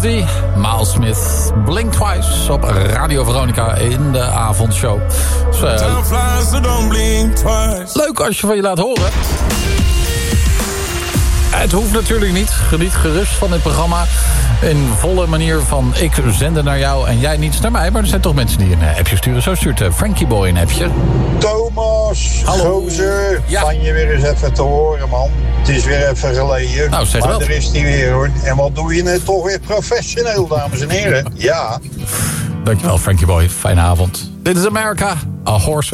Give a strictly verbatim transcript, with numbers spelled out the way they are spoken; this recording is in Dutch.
die. Miles Smith, Blink Twice op Radio Veronica in de avondshow. Dus, uh, leuk als je van je laat horen. Het hoeft natuurlijk niet. Geniet gerust van dit programma. In volle manier van ik zende naar jou en jij niets naar mij. Maar er zijn toch mensen die een appje sturen. Zo stuurt Frankie Boy een appje. Thomas, hallo. Gozer, Ja. van je weer eens even te horen, man. Het is weer even geleden. Nou, zeg maar wat. er is die weer, hoor. En wat doe je net toch weer professioneel, dames en heren. Ja. Dankjewel, Frankie Boy. Fijne avond. Dit is America. A Horse